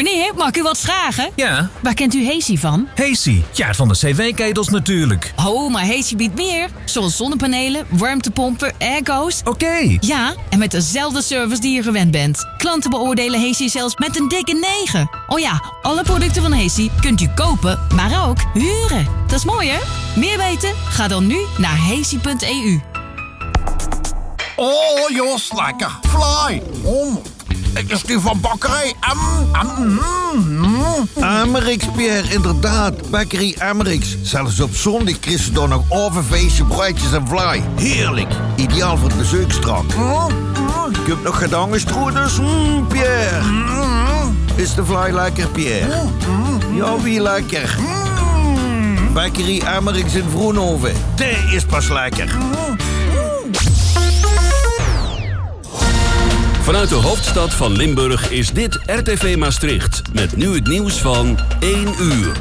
Meneer, mag ik u wat vragen? Ja? Waar kent u Hezi van? Hezi? Ja, van de cv-ketels natuurlijk. Oh, maar Hezi biedt meer. Zoals zonnepanelen, warmtepompen, airco's. Oké. Ja, en met dezelfde service die je gewend bent. Klanten beoordelen Hezi zelfs met een dikke 9. Oh ja, alle producten van Hezi kunt u kopen, maar ook huren. Dat is mooi, hè? Meer weten? Ga dan nu naar hezi.eu. Oh, Jos, lekker. Fly. Het is die van bakkerij. Amerix, Pierre, inderdaad. Bakkerij Amerix. Zelfs op zondag krijg je dan nog ovenfeestje, broodjes en vlaai. Heerlijk. Ideaal voor het bezoekstrak. Ik heb nog gedangenstrudels, Pierre. Is de vlaai lekker, Pierre? Ja, wie lekker? Bakkerij Amerix in Vroenhoven. Die is pas lekker. Vanuit de hoofdstad van Limburg is dit RTV Maastricht. Met nu het nieuws van 1 uur.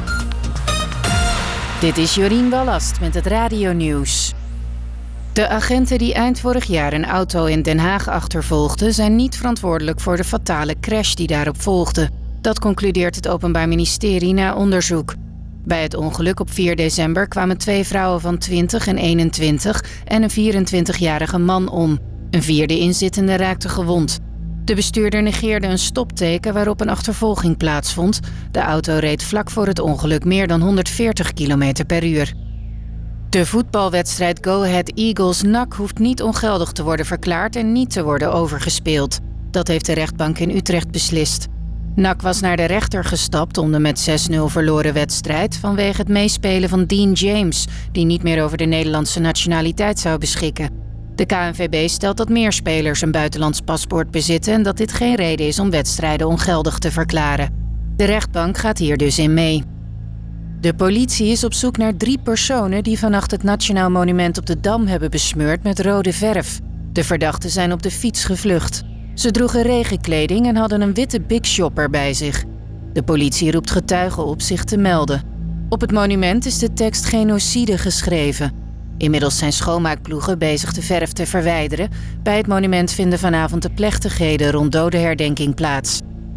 Dit is Jorien Ballast met het radionieuws. De agenten die eind vorig jaar een auto in Den Haag achtervolgden zijn niet verantwoordelijk voor de fatale crash die daarop volgde. Dat concludeert het Openbaar Ministerie na onderzoek. Bij het ongeluk op 4 december kwamen 2 vrouwen van 20 en 21 en een 24-jarige man om. Een 4e inzittende raakte gewond. De bestuurder negeerde een stopteken waarop een achtervolging plaatsvond. De auto reed vlak voor het ongeluk meer dan 140 km per uur. De voetbalwedstrijd Go Ahead Eagles-NAC hoeft niet ongeldig te worden verklaard en niet te worden overgespeeld. Dat heeft de rechtbank in Utrecht beslist. NAC was naar de rechter gestapt om de met 6-0 verloren wedstrijd vanwege het meespelen van Dean James, die niet meer over de Nederlandse nationaliteit zou beschikken. De KNVB stelt dat meer spelers een buitenlands paspoort bezitten en dat dit geen reden is om wedstrijden ongeldig te verklaren. De rechtbank gaat hier dus in mee. De politie is op zoek naar 3 personen die vannacht het Nationaal Monument op de Dam hebben besmeurd met rode verf. De verdachten zijn op de fiets gevlucht. Ze droegen regenkleding en hadden een witte Big Shopper bij zich. De politie roept getuigen op zich te melden. Op het monument is de tekst genocide geschreven. Inmiddels zijn schoonmaakploegen bezig de verf te verwijderen. Bij het monument vinden vanavond de plechtigheden rond dodenherdenking plaats.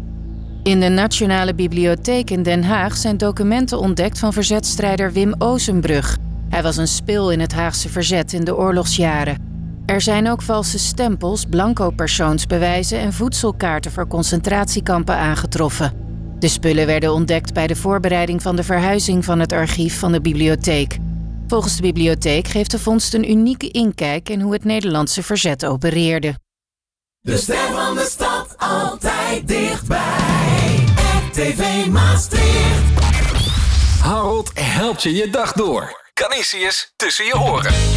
In de Nationale Bibliotheek in Den Haag zijn documenten ontdekt van verzetstrijder Wim Ozenbrug. Hij was een spil in het Haagse verzet in de oorlogsjaren. Er zijn ook valse stempels, blanco persoonsbewijzen en voedselkaarten voor concentratiekampen aangetroffen. De spullen werden ontdekt bij de voorbereiding van de verhuizing van het archief van de bibliotheek. Volgens de bibliotheek geeft de vondst een unieke inkijk in hoe het Nederlandse verzet opereerde. De ster van de stad, altijd dichtbij. RTV Maastricht. Harold helpt je dag door. Canisius tussen je oren.